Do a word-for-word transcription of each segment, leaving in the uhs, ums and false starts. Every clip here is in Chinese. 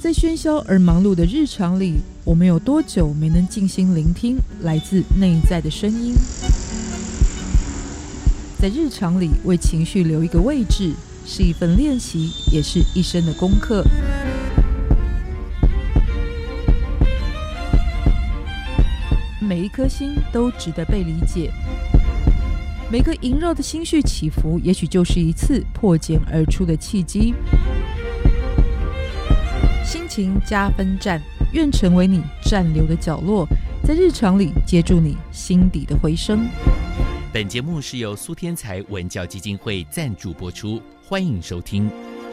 在喧嚣而忙碌的日常里，我们有多久没能静心聆听来自内在的声音？在日常里为情绪留一个位置，是一份练习，也是一生的功课。每一颗心都值得被理解，每个萦绕的心绪起伏，也许就是一次破茧而出的契机。心情加分站，愿成为你站留的角落，在日常里接住你心底的回声。 本节目是由苏天才文教基金会赞助播出，欢迎收听。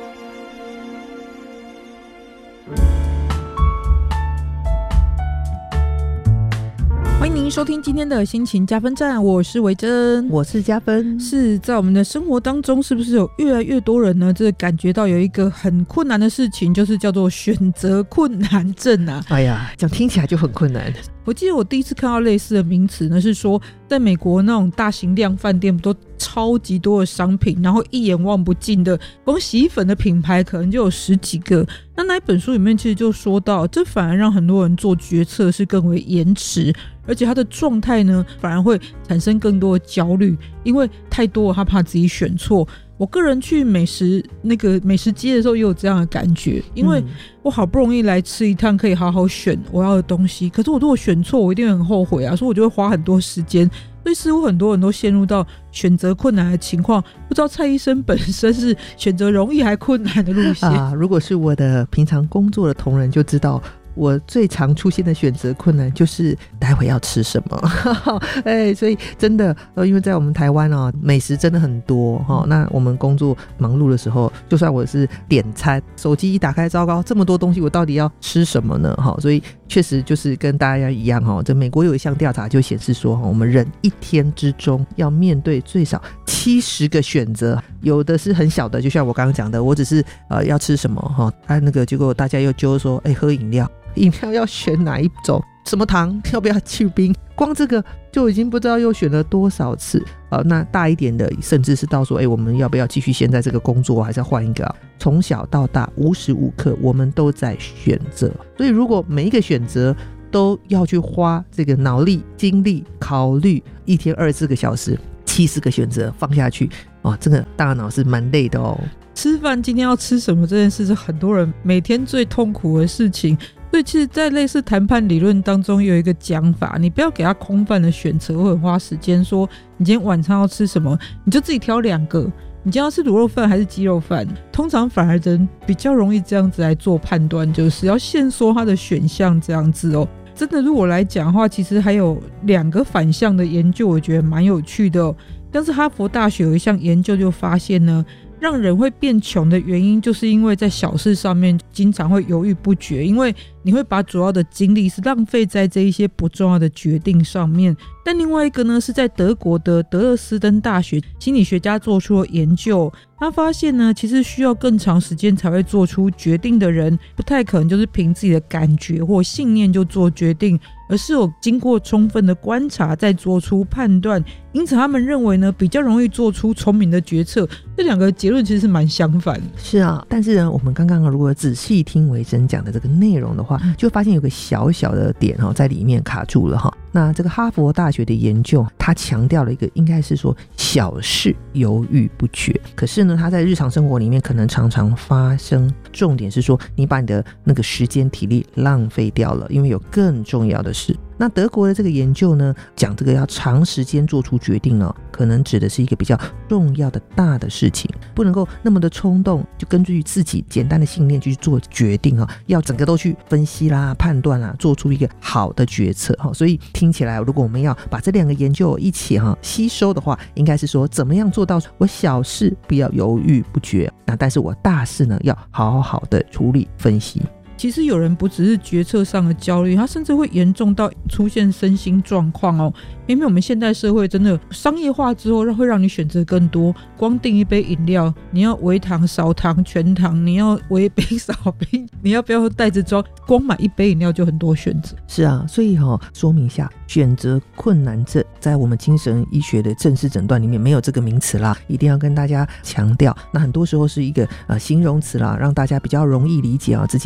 欢迎您收听今天的心情加分站，我是维珍， 我是加分。 是在我们的生活当中，是不是有越来越多人呢？这感觉到有一个很困难的事情，就是叫做选择困难症啊！ 哎呀，这样听起来就很困难。 我记得我第一次看到类似的名词呢，是说在美国那种大型量饭店，不都超级多的商品，然后一眼望不尽的，光洗衣粉的品牌可能就有十几个。那那一本书里面其实就说到，这反而让很多人做决策是更为延迟，而且他的状态呢，反而会产生更多的焦虑，因为太多了，他怕自己选错。我个人去美食那个美食街的时候也有这样的感觉，因为我好不容易来吃一趟，可以好好选我要的东西，可是我如果选错，我一定很后悔啊，所以我就会花很多时间。所以似乎很多人都陷入到选择困难的情况，不知道蔡医生本身是选择容易还困难的路线啊？如果是我的平常工作的同仁就知道，我最常出现的选择困难就是待会要吃什么哎，所以真的呃，因为在我们台湾啊，美食真的很多、哦、那我们工作忙碌的时候，就算我是点餐，手机一打开，糟糕，这么多东西，我到底要吃什么呢、哦、所以确实就是跟大家一样、哦、这美国有一项调查就显示说、哦、我们人一天之中要面对最少七十个选择，有的是很小的，就像我刚刚讲的，我只是呃要吃什么哈、哦啊，那个结果大家又揪说，哎，喝饮料。饮料要选哪一种，什么糖，要不要去冰，光这个就已经不知道又选了多少次、呃、那大一点的甚至是到说，哎，我们要不要继续现在这个工作，还是要换一个、啊、从小到大无时无刻我们都在选择，所以如果每一个选择都要去花这个脑力精力考虑，一天二十四个小时七十个选择放下去、哦、这个大脑是蛮累的哦。 吃饭今天要吃什么这件事是很多人每天最痛苦的事情，所以其实在类似谈判理论当中有一个讲法，你不要给他空泛的选择，会很花时间，说你今天晚上要吃什么，你就自己挑两个，你今天要吃卤肉饭还是鸡肉饭，通常反而人比较容易这样子来做判断，就是要限缩他的选项这样子哦。真的如果来讲的话，其实还有两个反向的研究我觉得蛮有趣的哦。像是哈佛大学有一项研究就发现呢，让人会变穷的原因就是因为在小事上面经常会犹豫不决，因为你会把主要的精力是浪费在这一些不重要的决定上面。但另外一个呢，是在德国的德勒斯登大学心理学家做出了研究，他发现呢，其实需要更长时间才会做出决定的人，不太可能就是凭自己的感觉或信念就做决定，而是有经过充分的观察再做出判断，因此他们认为呢，比较容易做出聪明的决策。这两个结论其实是蛮相反的。 是啊，但是呢，我们刚刚如果仔细听维珍讲的这个内容的话，就发现有个小小的点、哦、在里面卡住了哈。那这个哈佛大学的研究，他强调了一个应该是说小事犹豫不决，可是呢，他在日常生活里面可能常常发生。重点是说，你把你的那个时间体力浪费掉了，因为有更重要的事。那德国的这个研究呢，讲这个要长时间做出决定哦，可能指的是一个比较重要的大的事情，不能够那么的冲动，就根据自己简单的信念去做决定哦，要整个都去分析啦、判断啦，做出一个好的决策哈。所以听起来，如果我们要把这两个研究一起哈吸收的话，应该是说怎么样做到我小事不要犹豫不决，那但是我大事呢要好好的处理分析。 其实有人不只是决策上的焦虑，他甚至会严重到出现身心状况哦。因为我们现代社会真的商业化之后，会让你选择更多。光订一杯饮料，你要微糖、少糖、全糖，你要微冰、少冰，你要不要袋子装？光买一杯饮料就很多选择。 是啊，所以哦，说明一下，选择困难症在我们精神医学的正式诊断里面没有这个名词啦，一定要跟大家强调。那很多时候是一个呃形容词啦，让大家比较容易理解啊自己的心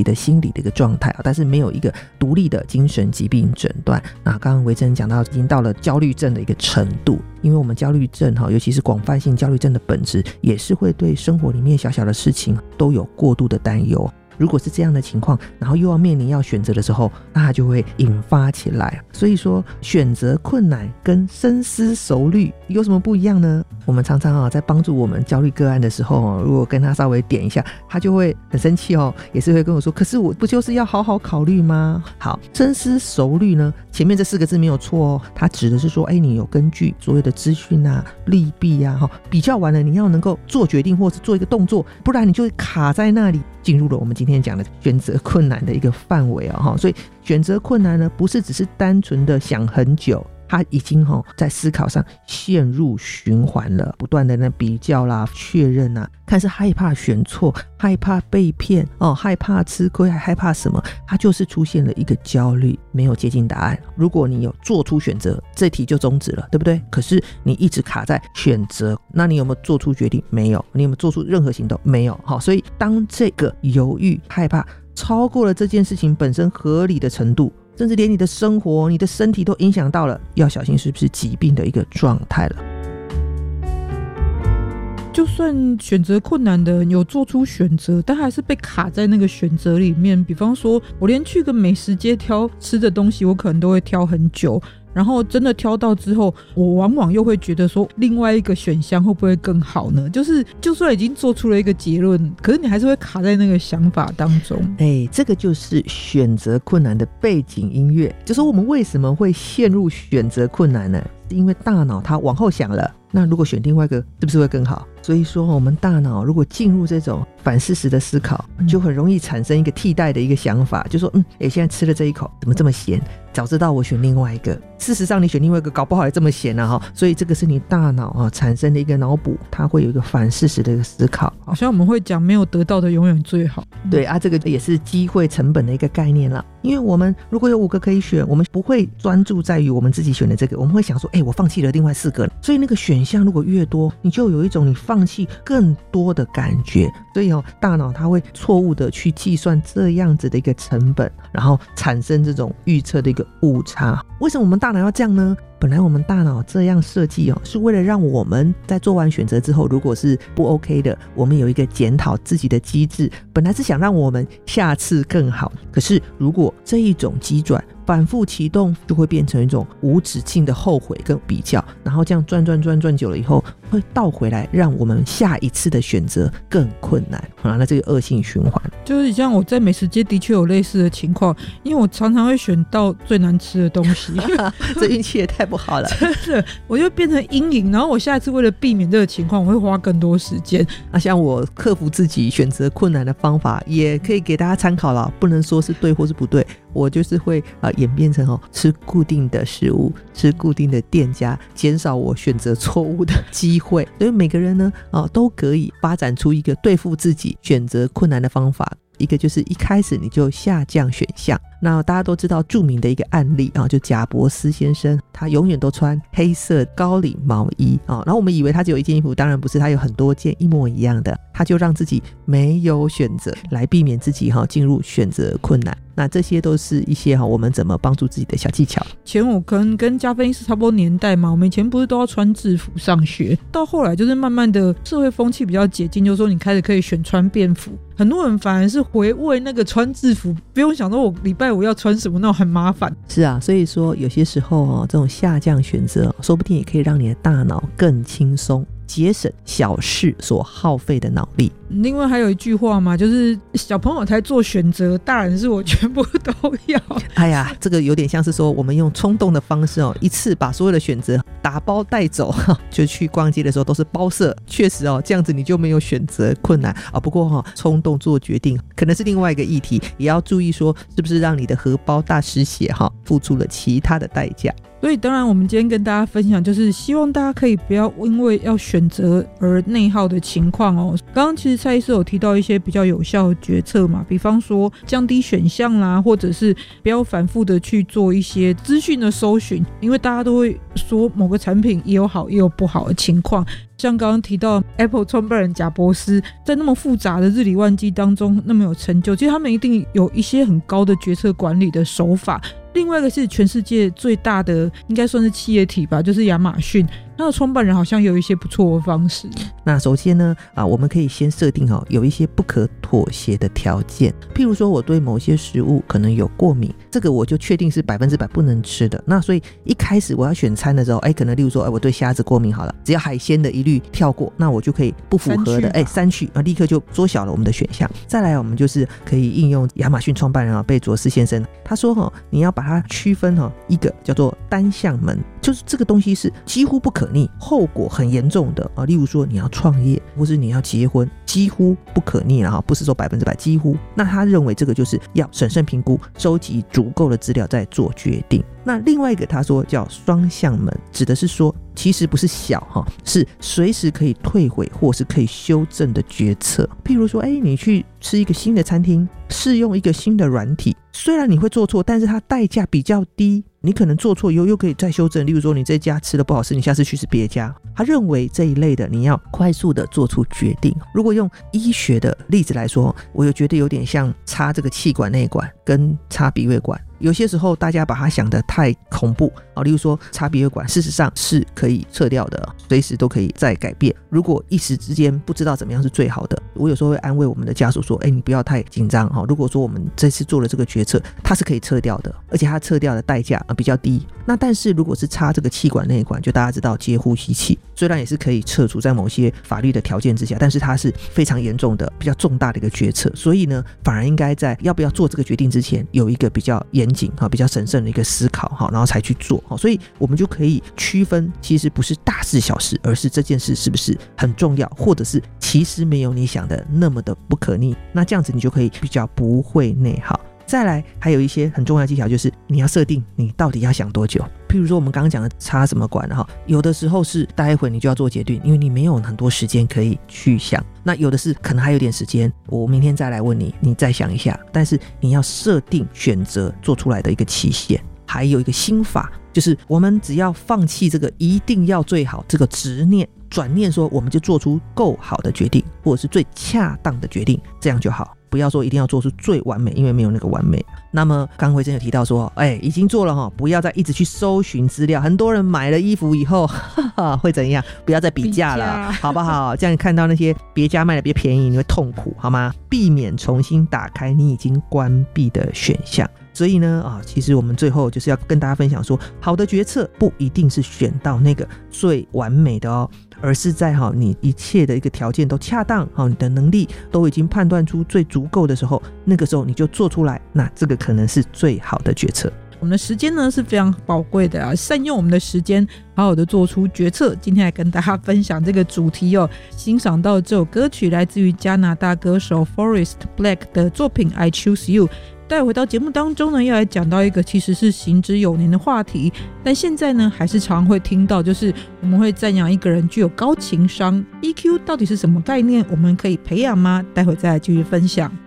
理的一个状态，但是没有一个独立的精神疾病诊断。那刚刚维珍讲到已经到了焦虑症的一个程度，因为我们焦虑症尤其是广泛性焦虑症的本质也是会对生活里面小小的事情都有过度的担忧。如果是这样的情况，然后又要面临要选择的时候，那它就会引发起来。所以说选择困难跟深思熟虑有什么不一样呢？我们常常、啊、在帮助我们焦虑个案的时候、啊、如果跟他稍微点一下，他就会很生气哦，也是会跟我说，可是我不就是要好好考虑吗？好，深思熟虑呢，前面这四个字没有错哦，它指的是说，哎，你有根据所有的资讯啊、利弊啊、哦、比较完了，你要能够做决定或是做一个动作，不然你就会卡在那里，进入了我们今天讲的选择困难的一个范围哦。所以选择困难呢，不是只是单纯的想很久，他已经、哦、在思考上陷入循环了，不断的比较啦、确认啊，看是害怕选错、害怕被骗、哦、害怕吃亏，还害怕什么，他就是出现了一个焦虑，没有接近答案。如果你有做出选择，这题就终止了，对不对？可是你一直卡在选择，那你有没有做出决定？没有。你有没有做出任何行动？没有。好，所以当这个犹豫、害怕超过了这件事情本身合理的程度，甚至连你的生活、你的身体都影响到了，要小心是不是疾病的一个状态了。 就算选择困难的人有做出选择，但还是被卡在那个选择里面。比方说我连去个美食街挑吃的东西，我可能都会挑很久，然后真的挑到之后，我往往又会觉得说另外一个选项会不会更好呢？就是就算已经做出了一个结论，可是你还是会卡在那个想法当中。 哎，这个就是选择困难的背景音乐，就是我们为什么会陷入选择困难呢？因为大脑它往后想了，那如果选另外一个是不是会更好？所以说我们大脑如果进入这种反事实的思考，就很容易产生一个替代的一个想法，就说嗯，哎，现在吃了这一口怎么这么咸，早知道我选另外一个。事实上你选另外一个搞不好也这么咸啊，所以这个是你大脑、啊、产生的一个脑补，它会有一个反事实的一个思考。 好像我们会讲没有得到的永远最好。 对啊，这个也是机会成本的一个概念了。因为我们如果有五个可以选，我们不会专注在于我们自己选的这个，我们会想说，哎，我放弃了另外四个，所以那个选项如果越多，你就有一种你放弃更多的感觉。所以哦，大脑它会错误的去计算这样子的一个成本，然后产生这种预测的一个误差。为什么我们大脑要这样呢？本来我们大脑这样设计哦，是为了让我们在做完选择之后，如果是不 OK 的，我们有一个检讨自己的机制，本来是想让我们下次更好。可是如果这一种机转反复启动，就会变成一种无止境的后悔跟比较，然后这样转转转转久了以后，会倒回来让我们下一次的选择更困难啊，那这个恶性循环。 就是像我在美食街的确有类似的情况，因为我常常会选到最难吃的东西这运气也太不好了真的，我就变成阴影，然后我下一次为了避免这个情况，我会花更多时间啊。像我克服自己选择困难的方法也可以给大家参考了，不能说是对或是不对，我就是会、呃、演变成、哦、吃固定的食物，吃固定的店家，减少我选择错误的机会。所以每个人呢、呃、都可以发展出一个对付自己选择困难的方法。一个就是一开始你就下降选项，那大家都知道著名的一个案例啊，就贾伯斯先生，他永远都穿黑色高领毛衣啊，然后我们以为他只有一件衣服，当然不是，他有很多件一模一样的，他就让自己没有选择，来避免自己哈、啊、进入选择困难。那这些都是一些哈、啊、我们怎么帮助自己的小技巧。 前我可能跟加菲是差不多年代嘛，我们以前不是都要穿制服上学，到后来就是慢慢的社会风气比较解禁，就是说你开始可以选穿便服，很多人反而是回味那个穿制服，不用想说我礼拜五要穿什么，那种很麻烦。 是啊，所以说有些时候哦，这种下降选择说不定也可以让你的大脑更轻松，节省小事所耗费的脑力。 另外还有一句话嘛，就是小朋友才做选择，大人是我全部都要。 哎呀，这个有点像是说我们用冲动的方式哦，一次把所有的选择打包带走，就去逛街的时候都是包色。确实哦，这样子你就没有选择困难啊。不过哦，冲动做决定可能是另外一个议题，也要注意说是不是让你的荷包大失血哈，付出了其他的代价。 所以当然我们今天跟大家分享，就是希望大家可以不要因为要选择而内耗的情况哦。刚刚其实蔡医师有提到一些比较有效的决策嘛，比方说降低选项啦，或者是不要反复的去做一些资讯的搜寻，因为大家都会说某个产品也有好也有不好的情况。像刚刚提到 Apple 创办人贾伯斯在那么复杂的日理万机当中那么有成就，其实他们一定有一些很高的决策管理的手法。另外一个是全世界最大的应该算是企业体吧，就是亚马逊，它的创办人好像有一些不错的方式。 那首先呢啊，我们可以先设定好有一些不可妥协的条件，譬如说我对某些食物可能有过敏，这个我就确定是百分之百不能吃的。那所以一开始我要选餐的时候，哎，可能例如说，哎，我对虾子过敏好了，只要海鲜的一律跳过，那我就可以不符合的，哎，删去啊，立刻就缩小了我们的选项。再来，我们就是可以应用亚马逊创办人啊贝佐斯先生，他说哈，你要把它区分哈，一个叫做单向门，就是这个东西是几乎不可逆，后果很严重的啊，例如说你要创业或是你要结婚，几乎不可逆了哈，不是说百分之百，几乎。那他认为这个就是要审慎评估，收集足够的资料再做决定。那另外一个他说叫双向门，指的是说其实不是小哈，是随时可以退回或是可以修正的决策。譬如说，哎，你去吃一个新的餐厅，试用一个新的软体，虽然你会做错，但是它代价比较低，你可能做错以后又可以再修正。例如说你这家吃的不好吃，你下次去吃别家。他认为这一类的你要快速的做出决定。如果用医学的例子来说，我有觉得有点像插这个气管内管跟插鼻胃管，有些时候大家把它想得太恐怖啊，例如说插鼻胃管事实上是可以撤掉的，随时都可以再改变。如果一时之间不知道怎么样是最好的，我有时候会安慰我们的家属说，哎，你不要太紧张哈。如果说我们这次做了这个决策，它是可以撤掉的，而且它撤掉的代价比较低。那但是如果是插这个气管内管，就大家知道接呼吸器，虽然也是可以撤除在某些法律的条件之下，但是它是非常严重的比较重大的一个决策。所以呢，反而应该在要不要做这个决定之前有一个比较严谨比较审慎的一个思考，然后才去做。所以我们就可以区分，其实不是大事小事，而是这件事是不是很重要，或者是其实没有你想的那么的不可逆。那这样子你就可以比较不会内耗。再来还有一些很重要的技巧，就是你要设定你到底要想多久。譬如说我们刚刚讲的插什么管，有的时候是待会你就要做决定，因为你没有很多时间可以去想。那有的是可能还有点时间，我明天再来问你，你再想一下。但是你要设定选择做出来的一个期限。还有一个心法，就是我们只要放弃这个一定要最好这个执念，转念说我们就做出够好的决定，或者是最恰当的决定，这样就好。不要说一定要做出最完美，因为没有那个完美。那么刚刚慧珍有提到说，哎，已经做了哈，不要再一直去搜寻资料。很多人买了衣服以后哈哈会怎样？不要再比价了，好不好？这样看到那些别家卖的比较便宜，你会痛苦好吗？避免重新打开你已经关闭的选项。所以呢啊，其实我们最后就是要跟大家分享说，好的决策不一定是选到那个最完美的哦，而是在哈你一切的一个条件都恰当，好，你的能力都已经判断出最足够的时候，那个时候你就做出来，那这个可能是最好的决策。 我们的时间呢是非常宝贵的啊，善用我们的时间，好好的做出决策。今天来跟大家分享这个主题哦。欣赏到这首歌曲来自于加拿大歌手 Forest Black 的作品 I Choose You。待回到节目当中呢，要来讲到一个其实是行之有年的话题，但现在呢还是常会听到，就是我们会赞扬一个人具有高情商。 E Q 到底是什么概念？我们可以培养吗？待会再来继续分享。